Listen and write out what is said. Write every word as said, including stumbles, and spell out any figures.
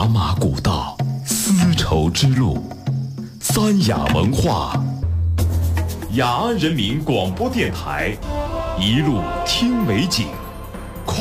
茶马古道，丝绸之路，三雅文化。雅安人民广播电台，一路听美景。